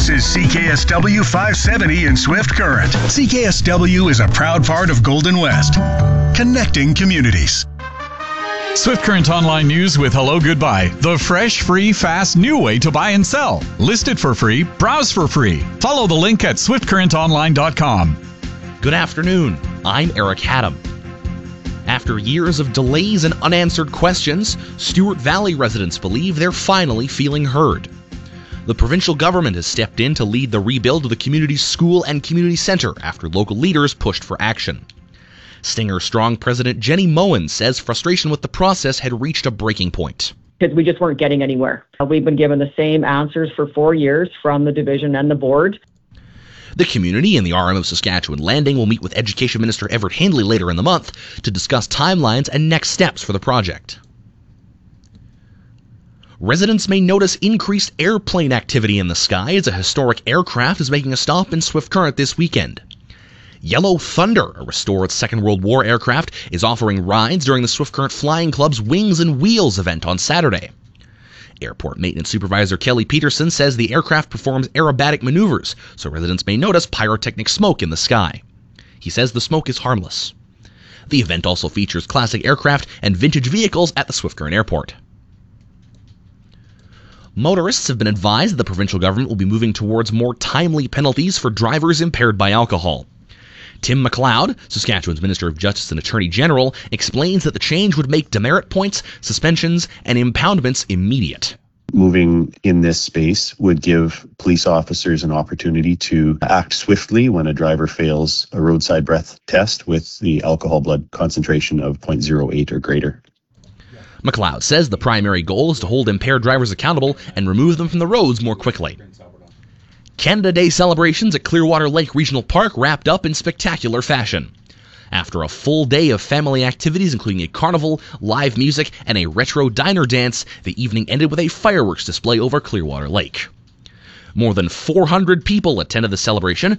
This is CKSW 570 in Swift Current. CKSW is a proud part of Golden West, connecting communities. Swift Current Online News with Hello Goodbye, the fresh, free, fast, new way to buy and sell. List it for free, browse for free. Follow the link at swiftcurrentonline.com. Good afternoon. I'm Eric Haddam. After years of delays and unanswered questions, Stewart Valley residents believe they're finally feeling heard. The provincial government has stepped in to lead the rebuild of the community's school and community centre after local leaders pushed for action. Stinger Strong President Jenny Moen says frustration with the process had reached a breaking point. Because we just weren't getting anywhere. We've been given the same answers for 4 years from the division and the board. The community and the RM of Saskatchewan Landing will meet with Education Minister Everett Hindley later in the month to discuss timelines and next steps for the project. Residents may notice increased airplane activity in the sky as a historic aircraft is making a stop in Swift Current this weekend. Yellow Thunder, a restored Second World War aircraft, is offering rides during the Swift Current Flying Club's Wings and Wheels event on Saturday. Airport Maintenance Supervisor Kelly Peterson says the aircraft performs aerobatic maneuvers, so residents may notice pyrotechnic smoke in the sky. He says the smoke is harmless. The event also features classic aircraft and vintage vehicles at the Swift Current Airport. Motorists have been advised that the provincial government will be moving towards more timely penalties for drivers impaired by alcohol. Tim MacLeod, Saskatchewan's Minister of Justice and Attorney General, explains that the change would make demerit points, suspensions, and impoundments immediate. Moving in this space would give police officers an opportunity to act swiftly when a driver fails a roadside breath test with the alcohol blood concentration of 0.08 or greater. MacLeod says the primary goal is to hold impaired drivers accountable and remove them from the roads more quickly. Canada Day celebrations at Clearwater Lake Regional Park wrapped up in spectacular fashion. After a full day of family activities including a carnival, live music, and a retro diner dance, the evening ended with a fireworks display over Clearwater Lake. More than 400 people attended the celebration,